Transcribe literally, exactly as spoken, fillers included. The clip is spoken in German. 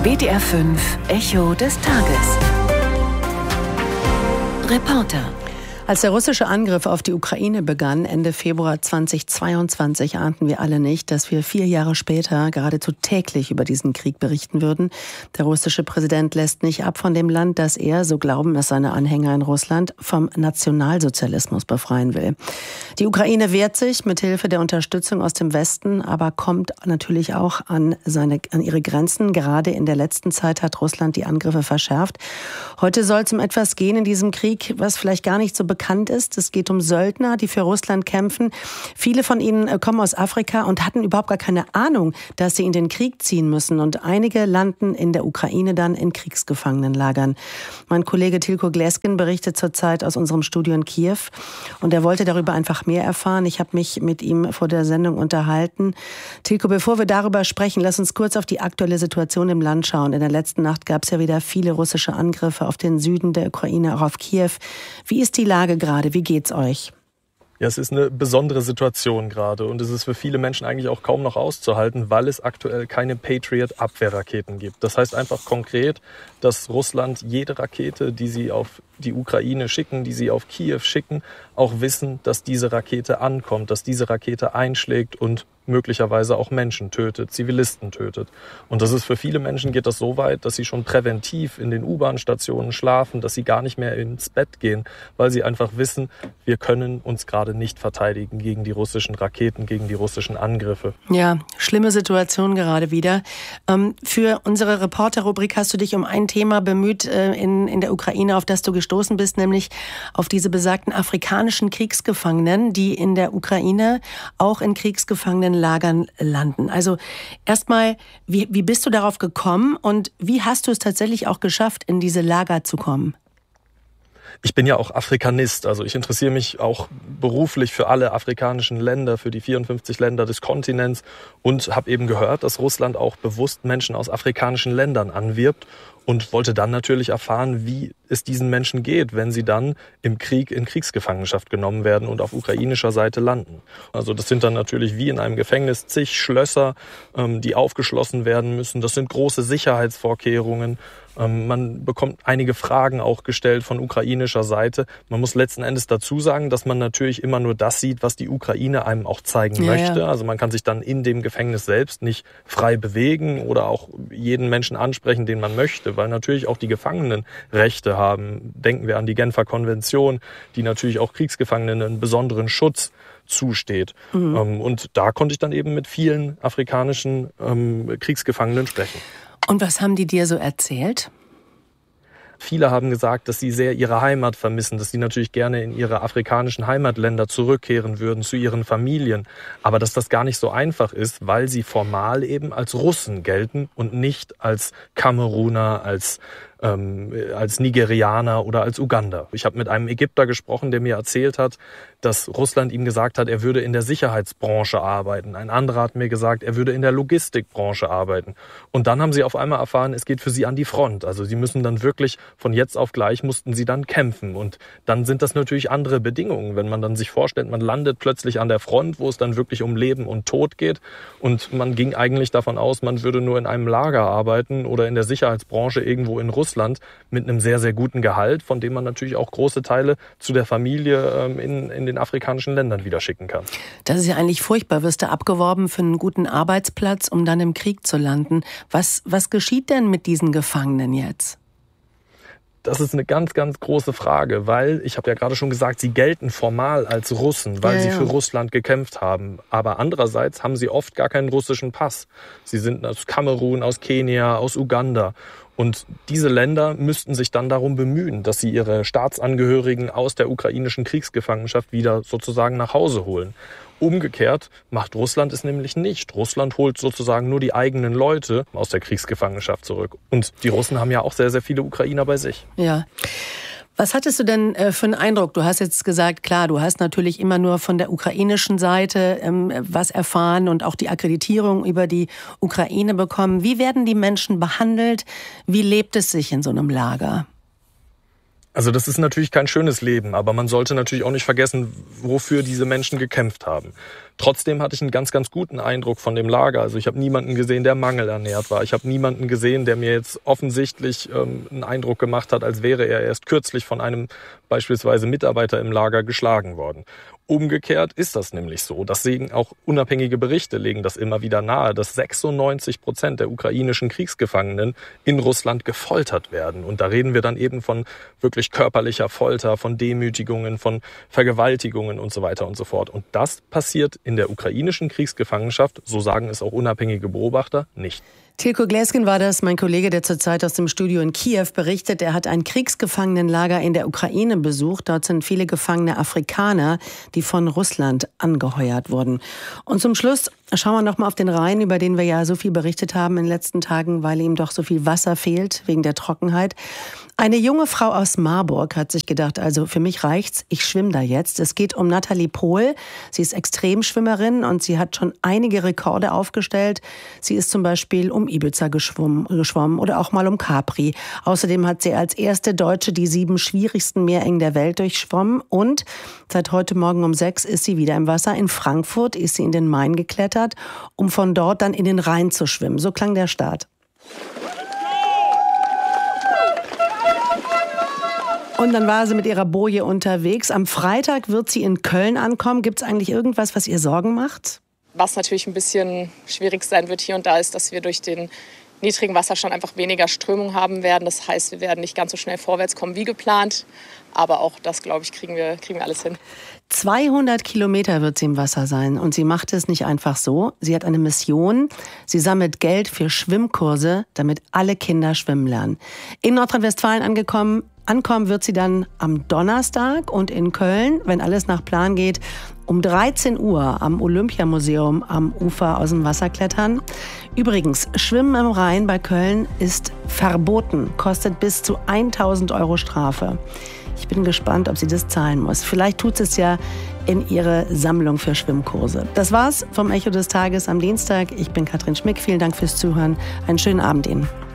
W D R fünf Echo des Tages. Reporter. Als der russische Angriff auf die Ukraine begann, Ende Februar zweitausendzweiundzwanzig, ahnten wir alle nicht, dass wir vier Jahre später geradezu täglich über diesen Krieg berichten würden. Der russische Präsident lässt nicht ab von dem Land, das er, so glauben es seine Anhänger in Russland, vom Nationalsozialismus befreien will. Die Ukraine wehrt sich mit Hilfe der Unterstützung aus dem Westen, aber kommt natürlich auch an seine, an ihre Grenzen. Gerade in der letzten Zeit hat Russland die Angriffe verschärft. Heute soll es um etwas gehen in diesem Krieg, was vielleicht gar nicht so bekannt ist. Es geht um Söldner, die für Russland kämpfen. Viele von ihnen kommen aus Afrika und hatten überhaupt gar keine Ahnung, dass sie in den Krieg ziehen müssen. Und einige landen in der Ukraine dann in Kriegsgefangenenlagern. Mein Kollege Tilko Gleskin berichtet zurzeit aus unserem Studio in Kiew. Und er wollte darüber einfach mehr erfahren. Ich habe mich mit ihm vor der Sendung unterhalten. Tilko, bevor wir darüber sprechen, lass uns kurz auf die aktuelle Situation im Land schauen. In der letzten Nacht gab es ja wieder viele russische Angriffe auf den Süden der Ukraine, auch auf Kiew. Wie ist die Lage gerade? Wie geht's euch? Ja, es ist eine besondere Situation gerade und es ist für viele Menschen eigentlich auch kaum noch auszuhalten, weil es aktuell keine Patriot-Abwehrraketen gibt. Das heißt einfach konkret, dass Russland jede Rakete, die sie auf die Ukraine schicken, die sie auf Kiew schicken, auch wissen, dass diese Rakete ankommt, dass diese Rakete einschlägt und möglicherweise auch Menschen tötet, Zivilisten tötet. Und das ist für viele Menschen geht das so weit, dass sie schon präventiv in den U-Bahn-Stationen schlafen, dass sie gar nicht mehr ins Bett gehen, weil sie einfach wissen, wir können uns gerade nicht verteidigen gegen die russischen Raketen, gegen die russischen Angriffe. Ja, schlimme Situation gerade wieder. Ähm, für unsere Reporter-Rubrik hast du dich um ein Thema bemüht äh, in, in der Ukraine, auf das du gestoßen bist, nämlich auf diese besagten afrikanischen Kriegsgefangenen, die in der Ukraine auch in Kriegsgefangenen Lagern landen. Also erstmal, wie, wie bist du darauf gekommen und wie hast du es tatsächlich auch geschafft, in diese Lager zu kommen? Ich bin ja auch Afrikanist, also ich interessiere mich auch beruflich für alle afrikanischen Länder, für die vierundfünfzig Länder des Kontinents und habe eben gehört, dass Russland auch bewusst Menschen aus afrikanischen Ländern anwirbt und wollte dann natürlich erfahren, wie es diesen Menschen geht, wenn sie dann im Krieg in Kriegsgefangenschaft genommen werden und auf ukrainischer Seite landen. Also das sind dann natürlich wie in einem Gefängnis zig Schlösser, die aufgeschlossen werden müssen. Das sind große Sicherheitsvorkehrungen. Man bekommt einige Fragen auch gestellt von ukrainischer Seite. Man muss letzten Endes dazu sagen, dass man natürlich immer nur das sieht, was die Ukraine einem auch zeigen ja, möchte. Ja. Also man kann sich dann in dem Gefängnis selbst nicht frei bewegen oder auch jeden Menschen ansprechen, den man möchte, weil natürlich auch die Gefangenen Rechte haben. Denken wir an die Genfer Konvention, die natürlich auch Kriegsgefangenen einen besonderen Schutz zusteht. Mhm. Und da konnte ich dann eben mit vielen afrikanischen ähm, Kriegsgefangenen sprechen. Und was haben die dir so erzählt? Viele haben gesagt, dass sie sehr ihre Heimat vermissen, dass sie natürlich gerne in ihre afrikanischen Heimatländer zurückkehren würden, zu ihren Familien. Aber dass das gar nicht so einfach ist, weil sie formal eben als Russen gelten und nicht als Kameruner, als ähm, als Nigerianer oder als Uganda. Ich habe mit einem Ägypter gesprochen, der mir erzählt hat, dass Russland ihm gesagt hat, er würde in der Sicherheitsbranche arbeiten. Ein anderer hat mir gesagt, er würde in der Logistikbranche arbeiten. Und dann haben sie auf einmal erfahren, es geht für sie an die Front. Also sie müssen dann wirklich, von jetzt auf gleich mussten sie dann kämpfen. Und dann sind das natürlich andere Bedingungen. Wenn man dann sich vorstellt, man landet plötzlich an der Front, wo es dann wirklich um Leben und Tod geht. Und man ging eigentlich davon aus, man würde nur in einem Lager arbeiten oder in der Sicherheitsbranche irgendwo in Russland mit einem sehr, sehr guten Gehalt, von dem man natürlich auch große Teile zu der Familie ähm, in, in den afrikanischen Ländern wieder schicken kann. Das ist ja eigentlich furchtbar. Wirst du abgeworben für einen guten Arbeitsplatz, um dann im Krieg zu landen. Was, was geschieht denn mit diesen Gefangenen jetzt? Das ist eine ganz, ganz große Frage, weil, ich habe ja gerade schon gesagt, sie gelten formal als Russen, weil ja, sie ja. für Russland gekämpft haben. Aber andererseits haben sie oft gar keinen russischen Pass. Sie sind aus Kamerun, aus Kenia, aus Uganda. Und diese Länder müssten sich dann darum bemühen, dass sie ihre Staatsangehörigen aus der ukrainischen Kriegsgefangenschaft wieder sozusagen nach Hause holen. Umgekehrt macht Russland es nämlich nicht. Russland holt sozusagen nur die eigenen Leute aus der Kriegsgefangenschaft zurück. Und die Russen haben ja auch sehr, sehr viele Ukrainer bei sich. Ja. Was hattest du denn äh, für einen Eindruck? Du hast jetzt gesagt, klar, du hast natürlich immer nur von der ukrainischen Seite ähm, was erfahren und auch die Akkreditierung über die Ukraine bekommen. Wie werden die Menschen behandelt? Wie lebt es sich in so einem Lager? Also das ist natürlich kein schönes Leben, aber man sollte natürlich auch nicht vergessen, wofür diese Menschen gekämpft haben. Trotzdem hatte ich einen ganz, ganz guten Eindruck von dem Lager. Also ich habe niemanden gesehen, der mangelernährt war. Ich habe niemanden gesehen, der mir jetzt offensichtlich ähm, einen Eindruck gemacht hat, als wäre er erst kürzlich von einem beispielsweise Mitarbeiter im Lager geschlagen worden. Umgekehrt ist das nämlich so. Das sehen auch unabhängige Berichte, legen das immer wieder nahe, dass sechsundneunzig Prozent der ukrainischen Kriegsgefangenen in Russland gefoltert werden. Und da reden wir dann eben von wirklich körperlicher Folter, von Demütigungen, von Vergewaltigungen und so weiter und so fort. Und das passiert in der ukrainischen Kriegsgefangenschaft, so sagen es auch unabhängige Beobachter, nicht. Tilko Gleskin war das, mein Kollege, der zurzeit aus dem Studio in Kiew berichtet. Er hat ein Kriegsgefangenenlager in der Ukraine besucht. Dort sind viele gefangene Afrikaner, die von Russland angeheuert wurden. Und zum Schluss schauen wir noch mal auf den Rhein, über den wir ja so viel berichtet haben in den letzten Tagen, weil ihm doch so viel Wasser fehlt wegen der Trockenheit. Eine junge Frau aus Marburg hat sich gedacht, also für mich reicht's, ich schwimme da jetzt. Es geht um Nathalie Pohl. Sie ist Extremschwimmerin und sie hat schon einige Rekorde aufgestellt. Sie ist zum Beispiel um Ibiza geschwommen, geschwommen oder auch mal um Capri. Außerdem hat sie als erste Deutsche die sieben schwierigsten Meerengen der Welt durchschwommen. Und seit heute Morgen um sechs ist sie wieder im Wasser. In Frankfurt ist sie in den Main geklettert, um von dort dann in den Rhein zu schwimmen. So klang der Start. Und dann war sie mit ihrer Boje unterwegs. Am Freitag wird sie in Köln ankommen. Gibt es eigentlich irgendwas, was ihr Sorgen macht? Was natürlich ein bisschen schwierig sein wird hier und da ist, dass wir durch den niedrigen Wasserstand einfach weniger Strömung haben werden. Das heißt, wir werden nicht ganz so schnell vorwärts kommen wie geplant. Aber auch das, glaube ich, kriegen wir, kriegen wir alles hin. zweihundert Kilometer wird sie im Wasser sein. Und sie macht es nicht einfach so. Sie hat eine Mission. Sie sammelt Geld für Schwimmkurse, damit alle Kinder schwimmen lernen. In Nordrhein-Westfalen angekommen. Ankommen wird sie dann am Donnerstag und in Köln, wenn alles nach Plan geht, um dreizehn Uhr am Olympiamuseum am Ufer aus dem Wasser klettern. Übrigens, Schwimmen im Rhein bei Köln ist verboten, kostet bis zu tausend Euro Strafe. Ich bin gespannt, ob sie das zahlen muss. Vielleicht tut sie es ja in ihre Sammlung für Schwimmkurse. Das war's vom Echo des Tages am Dienstag. Ich bin Katrin Schmick. Vielen Dank fürs Zuhören. Einen schönen Abend Ihnen.